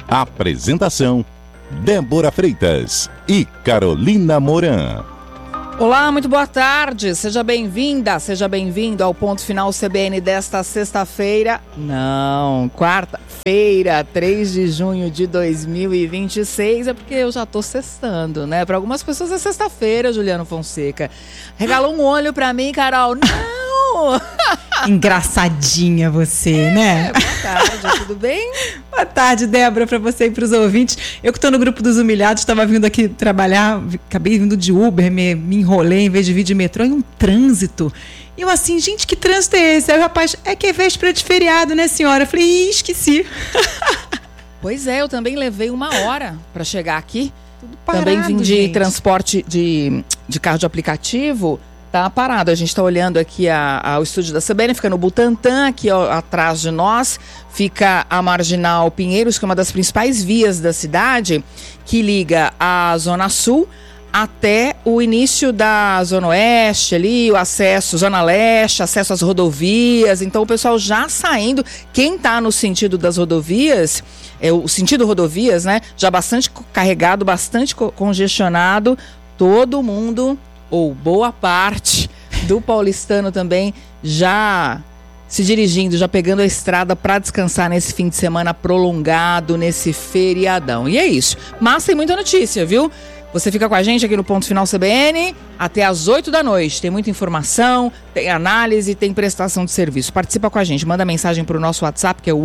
Apresentação: Débora Freitas e Carolina Moran. Olá, muito boa tarde. Seja bem-vinda, seja bem-vindo ao Ponto Final CBN desta sexta-feira. Não, quarta-feira, 3 de junho de 2026. É porque eu já tô sextando, né? Para algumas pessoas é sexta-feira, Juliano Fonseca. Regalou um olho pra mim, Carol. Não! Engraçadinha você, né? Boa tarde, tudo bem? Boa tarde, Débora, para você e para os ouvintes. Eu que estou no grupo dos humilhados, estava vindo aqui trabalhar, acabei vindo de Uber, me enrolei em vez de vir de metrô em um trânsito. E eu assim, gente, que trânsito é esse? Aí o rapaz, é que é véspera de feriado, né, senhora? Eu falei, esqueci. Pois é, eu também levei 1 hora para chegar aqui. Tudo parado, também vim de gente. Transporte de carro de aplicativo. Tá parado, a gente está olhando aqui o estúdio da CBN, fica no Butantã, aqui atrás de nós, fica a Marginal Pinheiros, que é uma das principais vias da cidade, que liga a Zona Sul até o início da Zona Oeste ali, o acesso, Zona Leste, acesso às rodovias. Então o pessoal já saindo, quem está no sentido das rodovias, o sentido rodovias, né, já bastante carregado, bastante congestionado, todo mundo, ou boa parte do paulistano também já se dirigindo, já pegando a estrada para descansar nesse fim de semana prolongado, nesse feriadão. E é isso. Mas tem muita notícia, viu? Você fica com a gente aqui no Ponto Final CBN até às 8 da noite. Tem muita informação, tem análise, tem prestação de serviço. Participa com a gente, manda mensagem para o nosso WhatsApp, que é o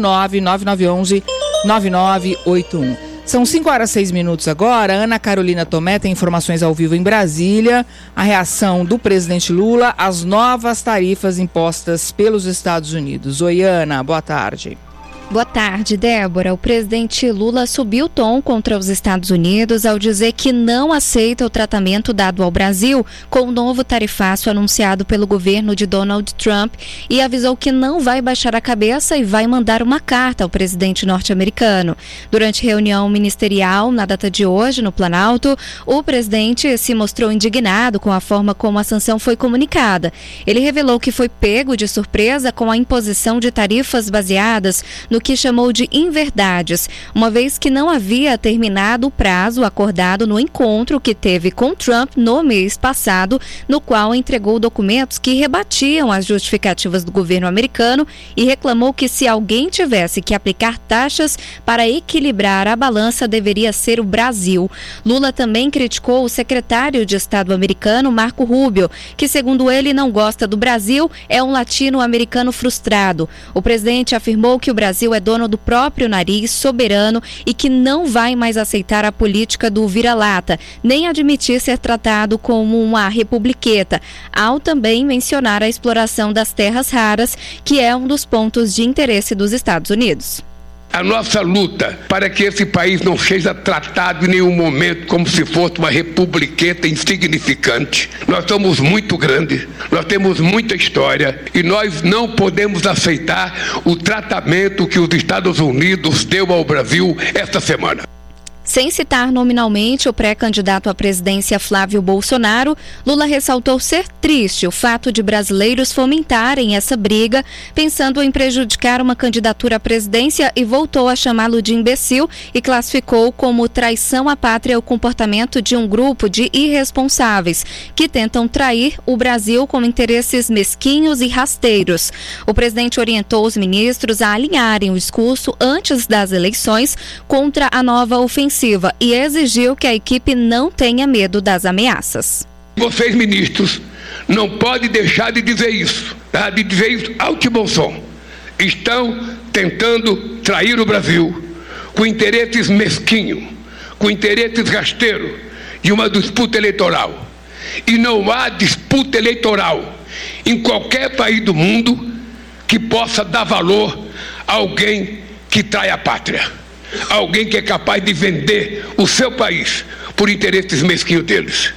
11-99911-9981. São 5h06 agora. Ana Carolina Tomé tem informações ao vivo em Brasília. A reação do presidente Lula às novas tarifas impostas pelos Estados Unidos. Oi, Ana, boa tarde. Boa tarde, Débora. O presidente Lula subiu o tom contra os Estados Unidos ao dizer que não aceita o tratamento dado ao Brasil com o novo tarifaço anunciado pelo governo de Donald Trump e avisou que não vai baixar a cabeça e vai mandar uma carta ao presidente norte-americano. Durante reunião ministerial na data de hoje, no Planalto, o presidente se mostrou indignado com a forma como a sanção foi comunicada. Ele revelou que foi pego de surpresa com a imposição de tarifas baseadas no que chamou de inverdades, uma vez que não havia terminado o prazo acordado no encontro que teve com Trump no mês passado, no qual entregou documentos que rebatiam as justificativas do governo americano e reclamou que se alguém tivesse que aplicar taxas para equilibrar a balança, deveria ser o Brasil. Lula também criticou o secretário de Estado americano, Marco Rubio, que, segundo ele, não gosta do Brasil, é um latino-americano frustrado. O presidente afirmou que o Brasil é dono do próprio nariz, soberano e que não vai mais aceitar a política do vira-lata, nem admitir ser tratado como uma republiqueta, ao também mencionar a exploração das terras raras, que é um dos pontos de interesse dos Estados Unidos. A nossa luta para que esse país não seja tratado em nenhum momento como se fosse uma republiqueta insignificante. Nós somos muito grandes, nós temos muita história e nós não podemos aceitar o tratamento que os Estados Unidos deu ao Brasil esta semana. Sem citar nominalmente o pré-candidato à presidência Flávio Bolsonaro, Lula ressaltou ser triste o fato de brasileiros fomentarem essa briga, pensando em prejudicar uma candidatura à presidência, e voltou a chamá-lo de imbecil e classificou como traição à pátria o comportamento de um grupo de irresponsáveis que tentam trair o Brasil com interesses mesquinhos e rasteiros. O presidente orientou os ministros a alinharem o discurso antes das eleições contra a nova ofensiva e exigiu que a equipe não tenha medo das ameaças. Vocês, ministros, não podem deixar de dizer isso, tá? De dizer isso alto e bom som. Estão tentando trair o Brasil com interesses mesquinhos, com interesses rasteiros de uma disputa eleitoral. E não há disputa eleitoral em qualquer país do mundo que possa dar valor a alguém que trai a pátria. Alguém que é capaz de vender o seu país por interesses mesquinhos deles.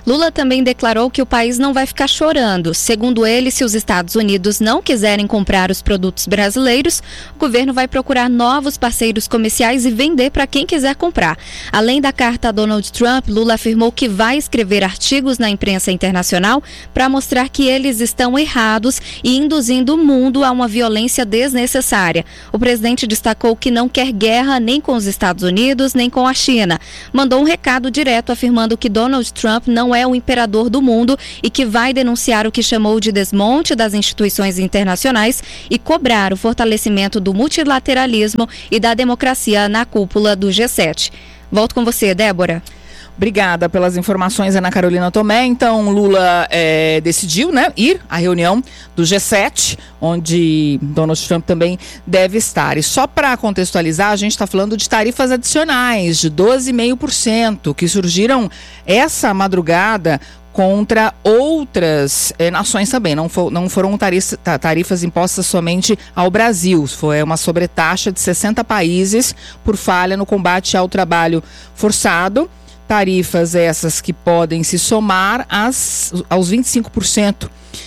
Lula também declarou que o país não vai ficar chorando. Segundo ele, se os Estados Unidos não quiserem comprar os produtos brasileiros, o governo vai procurar novos parceiros comerciais e vender para quem quiser comprar. Além da carta a Donald Trump, Lula afirmou que vai escrever artigos na imprensa internacional para mostrar que eles estão errados e induzindo o mundo a uma violência desnecessária. O presidente destacou que não quer guerra nem com os Estados Unidos, nem com a China. Mandou um recado direto afirmando que Donald Trump não é o imperador do mundo e que vai denunciar o que chamou de desmonte das instituições internacionais e cobrar o fortalecimento do multilateralismo e da democracia na cúpula do G7. Volto com você, Débora. Obrigada pelas informações, Ana Carolina Tomé. Então, Lula decidiu, né, ir à reunião do G7, onde Donald Trump também deve estar. E só para contextualizar, a gente está falando de tarifas adicionais de 12,5% que surgiram essa madrugada contra outras nações também. Não foram tarifas impostas somente ao Brasil. Foi uma sobretaxa de 60 países por falha no combate ao trabalho forçado. Tarifas essas que podem se somar aos 25%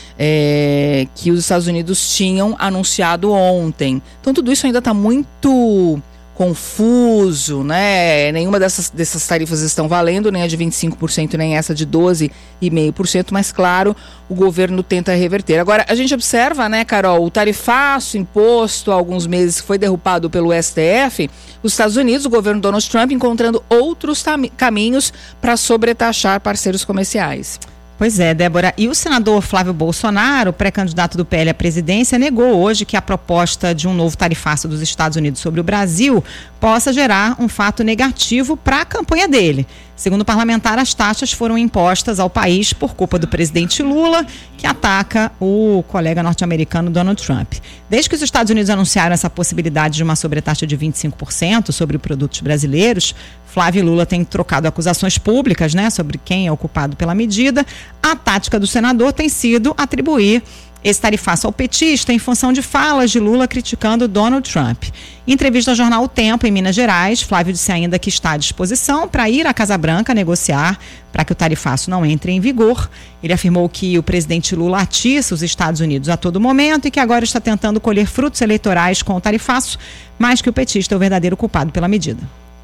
que os Estados Unidos tinham anunciado ontem. Então tudo isso ainda está muito confuso, né? Nenhuma dessas tarifas estão valendo, nem a de 25%, nem essa de 12,5%, mas claro, o governo tenta reverter. Agora, a gente observa, né, Carol, o tarifaço imposto há alguns meses que foi derrubado pelo STF, os Estados Unidos, o governo Donald Trump, encontrando outros caminhos para sobretaxar parceiros comerciais. Pois é, Débora. E o senador Flávio Bolsonaro, pré-candidato do PL à presidência, negou hoje que a proposta de um novo tarifaço dos Estados Unidos sobre o Brasil possa gerar um fato negativo para a campanha dele. Segundo o parlamentar, as taxas foram impostas ao país por culpa do presidente Lula, que ataca o colega norte-americano Donald Trump. Desde que os Estados Unidos anunciaram essa possibilidade de uma sobretaxa de 25% sobre produtos brasileiros, Flávio e Lula têm trocado acusações públicas, né, sobre quem é o culpado pela medida. A tática do senador tem sido atribuir esse tarifaço ao petista em função de falas de Lula criticando Donald Trump. Em entrevista ao jornal O Tempo, em Minas Gerais, Flávio disse ainda que está à disposição para ir à Casa Branca negociar para que o tarifaço não entre em vigor. Ele afirmou que o presidente Lula atiça os Estados Unidos a todo momento e que agora está tentando colher frutos eleitorais com o tarifaço, mas que o petista é o verdadeiro culpado pela medida.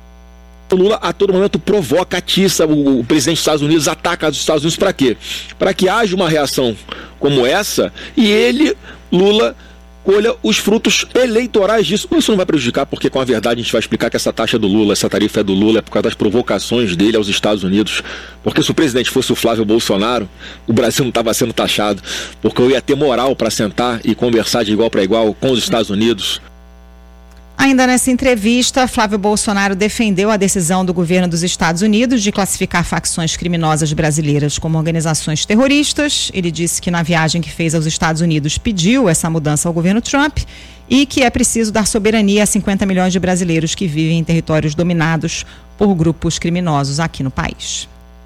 O Lula a todo momento provoca, atiça, o presidente dos Estados Unidos ataca os Estados Unidos para quê? Para que haja uma reação como essa e ele, Lula, colha os frutos eleitorais disso. Isso não vai prejudicar, porque com a verdade a gente vai explicar que essa taxa é do Lula, essa tarifa é do Lula, é por causa das provocações dele aos Estados Unidos. Porque se o presidente fosse o Flávio Bolsonaro, o Brasil não estava sendo taxado, porque eu ia ter moral para sentar e conversar de igual para igual com os Estados Unidos. Ainda nessa entrevista, Flávio Bolsonaro defendeu a decisão do governo dos Estados Unidos de classificar facções criminosas brasileiras como organizações terroristas. Ele disse que na viagem que fez aos Estados Unidos pediu essa mudança ao governo Trump e que é preciso dar soberania a 50 milhões de brasileiros que vivem em territórios dominados por grupos criminosos aqui no país.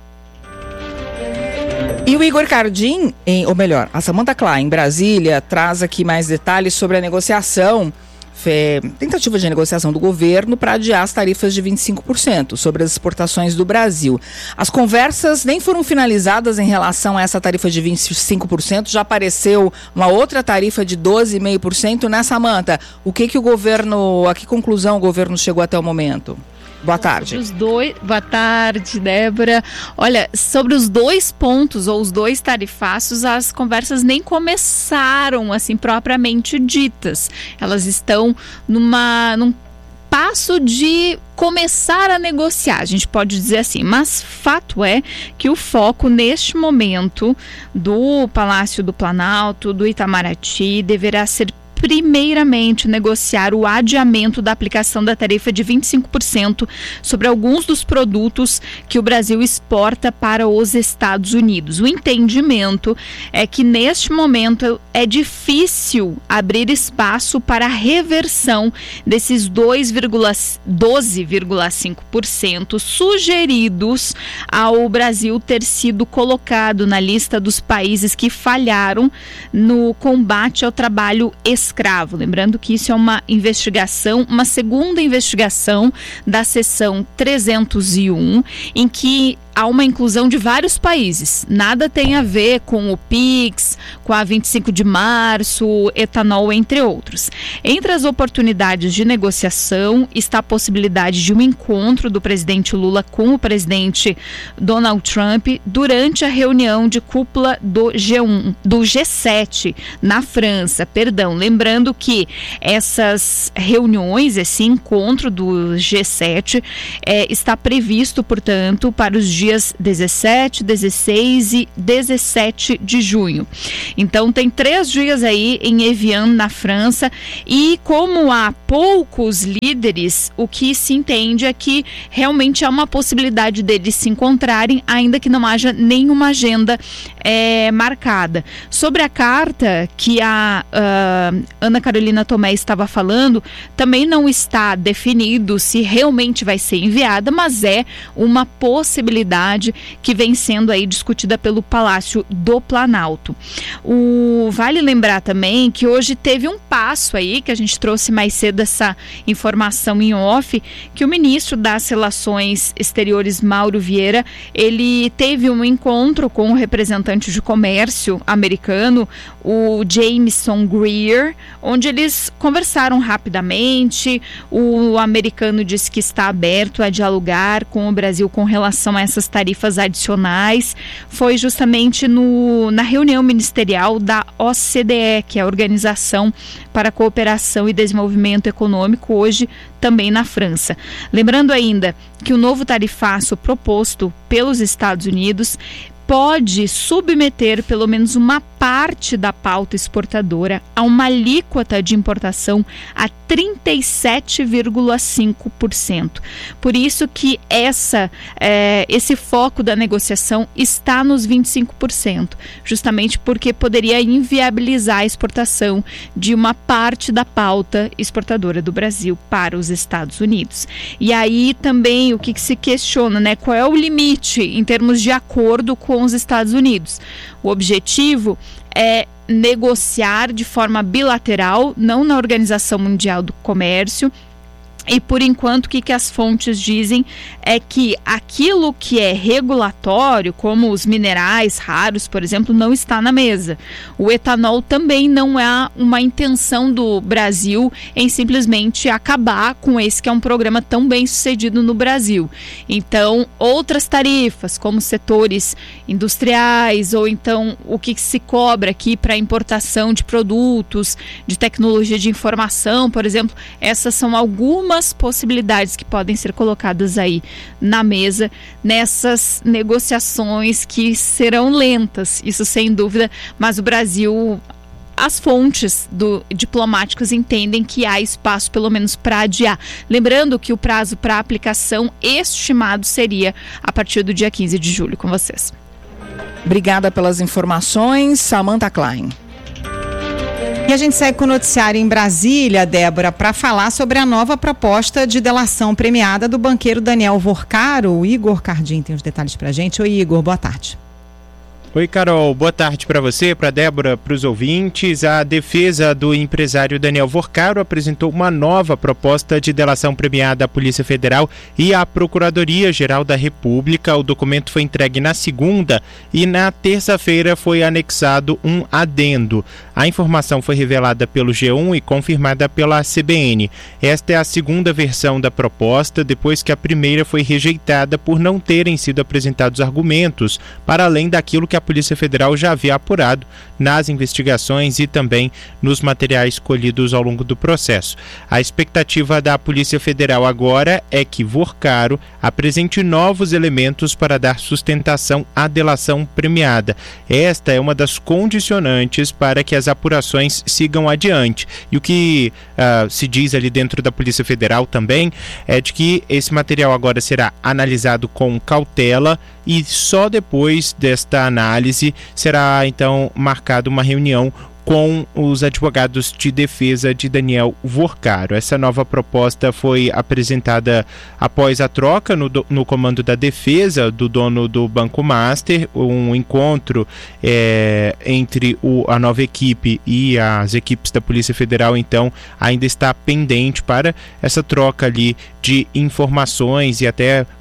E o Igor Cardim, ou melhor, a Samantha Klein, em Brasília, traz aqui mais detalhes sobre a negociação, tentativa de negociação do governo para adiar as tarifas de 25% sobre as exportações do Brasil. As conversas nem foram finalizadas em relação a essa tarifa de 25%, já apareceu uma outra tarifa de 12,5%, né, Samantha? O governo, a que conclusão o governo chegou até o momento? Boa tarde. Boa tarde, Débora. Olha, sobre os dois pontos ou os dois tarifaços, as conversas nem começaram assim propriamente ditas. Elas estão num passo de começar a negociar, a gente pode dizer assim, mas fato é que o foco neste momento do Palácio do Planalto, do Itamaraty, deverá ser primeiramente negociar o adiamento da aplicação da tarifa de 25% sobre alguns dos produtos que o Brasil exporta para os Estados Unidos. O entendimento é que neste momento é difícil abrir espaço para a reversão desses 12,5% sugeridos ao Brasil ter sido colocado na lista dos países que falharam no combate ao trabalho escravo. Lembrando que isso é uma investigação, uma segunda investigação da seção 301, em que há uma inclusão de vários países. Nada tem a ver com o PIX, com a 25 de março, etanol, entre outros. Entre as oportunidades de negociação está a possibilidade de um encontro do presidente Lula com o presidente Donald Trump durante a reunião de cúpula do G7 na França. Lembrando que essas reuniões, esse encontro do G7 está previsto, portanto, para os dias 17, 16 e 17 de junho. Então tem 3 dias aí em Evian, na França, e como há poucos líderes, o que se entende é que realmente há uma possibilidade deles se encontrarem, ainda que não haja nenhuma agenda marcada. Sobre a carta que a Ana Carolina Tomé estava falando, também não está definido se realmente vai ser enviada, mas é uma possibilidade que vem sendo aí discutida pelo Palácio do Planalto. Vale lembrar também que hoje teve um passo aí, que a gente trouxe mais cedo essa informação em off, que o ministro das Relações Exteriores, Mauro Vieira, ele teve um encontro com o representante de comércio americano, o Jameson Greer, onde eles conversaram rapidamente. O americano disse que está aberto a dialogar com o Brasil com relação a essas tarifas adicionais. Foi justamente na reunião ministerial da OCDE, que é a Organização para a Cooperação e Desenvolvimento Econômico, hoje também na França. Lembrando ainda que o novo tarifaço proposto pelos Estados Unidos pode submeter pelo menos uma parte da pauta exportadora a uma alíquota de importação a 37,5%. Por isso que esse foco da negociação está nos 25%, justamente porque poderia inviabilizar a exportação de uma parte da pauta exportadora do Brasil para os Estados Unidos. E aí também o que se questiona, né? Qual é o limite em termos de acordo com os Estados Unidos? O objetivo é negociar de forma bilateral, não na Organização Mundial do Comércio. E por enquanto o que as fontes dizem é que aquilo que é regulatório, como os minerais raros, por exemplo, não está na mesa. O etanol também não é uma intenção do Brasil em simplesmente acabar com esse que é um programa tão bem sucedido no Brasil. Então, outras tarifas, como setores industriais, ou então o que se cobra aqui para importação de produtos, de tecnologia de informação, por exemplo, essas são algumas possibilidades que podem ser colocadas aí na mesa nessas negociações que serão lentas, isso sem dúvida, mas o Brasil, as fontes diplomáticas entendem que há espaço pelo menos para adiar. Lembrando que o prazo para aplicação estimado seria a partir do dia 15 de julho. Com vocês. Obrigada pelas informações, Samantha Klein. E a gente segue com o noticiário em Brasília, Débora, para falar sobre a nova proposta de delação premiada do banqueiro Daniel Vorcaro. O Igor Cardim tem os detalhes para a gente. Oi, Igor, boa tarde. Oi, Carol, boa tarde para você, para Débora, para os ouvintes. A defesa do empresário Daniel Vorcaro apresentou uma nova proposta de delação premiada à Polícia Federal e à Procuradoria-Geral da República. O documento foi entregue na segunda e na terça-feira foi anexado um adendo. A informação foi revelada pelo G1 e confirmada pela CBN. Esta é a segunda versão da proposta, depois que a primeira foi rejeitada por não terem sido apresentados argumentos, para além daquilo que a Polícia Federal já havia apurado nas investigações e também nos materiais colhidos ao longo do processo. A expectativa da Polícia Federal agora é que Vorcaro apresente novos elementos para dar sustentação à delação premiada. Esta é uma das condicionantes para que as apurações sigam adiante. E o que se diz ali dentro da Polícia Federal também é de que esse material agora será analisado com cautela e só depois desta análise será então marcada uma reunião com os advogados de defesa de Daniel Vorcaro. Essa nova proposta foi apresentada após a troca no comando da defesa do dono do Banco Master, um encontro entre a nova equipe e as equipes da Polícia Federal, então ainda está pendente para essa troca ali de informações e até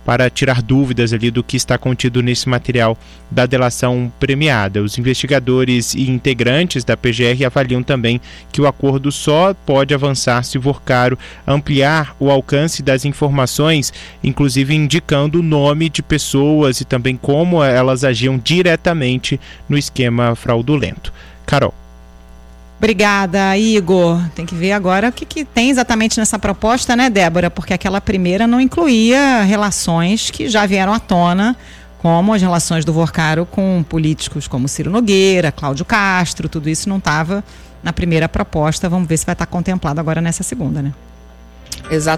para tirar dúvidas ali do que está contido nesse material da delação premiada. Os investigadores e integrantes da PGR avaliam também que o acordo só pode avançar se o Vorcaro ampliar o alcance das informações, inclusive indicando o nome de pessoas e também como elas agiam diretamente no esquema fraudulento. Carol. Obrigada, Igor. Tem que ver agora o que tem exatamente nessa proposta, né, Débora? Porque aquela primeira não incluía relações que já vieram à tona, como as relações do Vorcaro com políticos como Ciro Nogueira, Cláudio Castro, tudo isso não estava na primeira proposta. Vamos ver se vai estar contemplado agora nessa segunda, né? Exatamente.